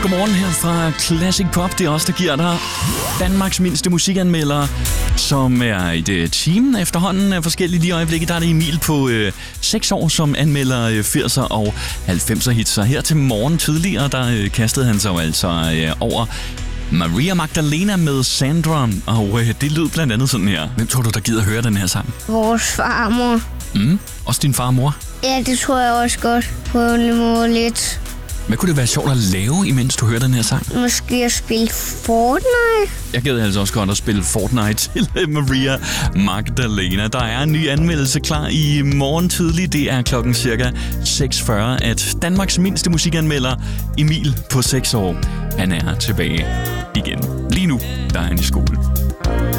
Godmorgen her fra Classic Pop. Det er os, der giver dig Danmarks mindste musikanmelder, som er et team efterhånden af forskellige lige øjeblikke. Der er det Emil på 6 år, som anmelder 80'er og 90'er hits. Så her til morgen tidligere, der kastede han sig jo altså over Maria Magdalena med Sandra, og det lød blandt andet sådan her. Hvem tror du, der gider høre den her sang? Vores farmor. Også din far og mor? Ja, det tror jeg også godt på en måde lidt. Hvad kunne det være sjovt at lave, imens du hører den her sang? Måske at spille Fortnite. Jeg gad altså også godt at spille Fortnite til Maria Magdalena. Der er en ny anmeldelse klar i morgen tidlig. Det er klokken cirka 6:40, at Danmarks mindste musikanmelder, Emil på 6 år, han er tilbage igen. Lige nu, der er han i skole.